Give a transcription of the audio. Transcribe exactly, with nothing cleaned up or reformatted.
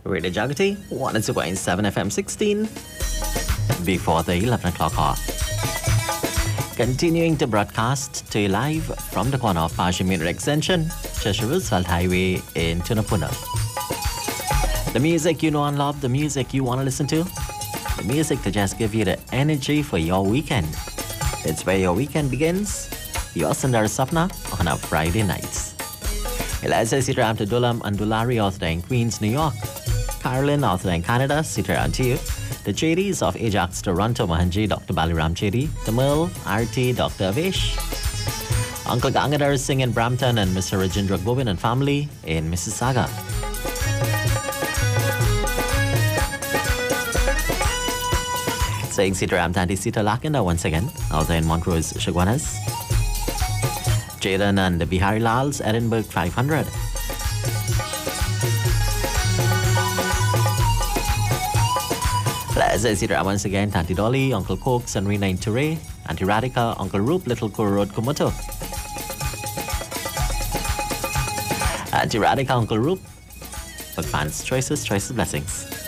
Radio Jagati, one oh two point seven F M sixteen, before the eleven o'clock hour. Continuing to broadcast to you live from the corner of Pashimir Extension, Cheshire Roosevelt Highway in Tunapuna. The music you know and love, the music you want to listen to, the music to just give you the energy for your weekend. It's where your weekend begins. Your Sundar Sapna on a Friday nights. Eliza Sitaram to Dulam and Dulari author in Queens, New York. Carolyn author in Canada, Sitaram to you. The Chedis of Ajax, Toronto, Mohanji, Doctor Baliram Chedi. The Mill, R T, Doctor Avish. Uncle Gangadhar Singh in Brampton and Mister Rajendra Govin and family in Mississauga. Saying Sitaram Tanti Sita Lakanda once again, out there in Montrose, Shagwanas. Jaden and the Bihari Lals, Edinburgh five hundred. Let's say Sitaram once again, Tanti Dolly, Uncle Cokes and Rena in Ture, Auntie Radhika, Uncle Roop, Little Kuru Road, Kumoto. Auntie Radhika, Uncle Roop, but fans' choices, choices, blessings.